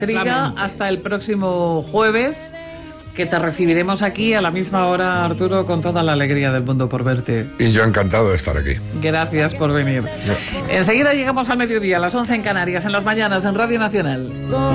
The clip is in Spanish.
Triga hasta el próximo jueves, que te recibiremos aquí a la misma hora, Arturo, con toda la alegría del mundo por verte. Y yo encantado de estar aquí. Gracias por venir. Enseguida llegamos al mediodía, a las 11 en Canarias, en las mañanas, en Radio Nacional.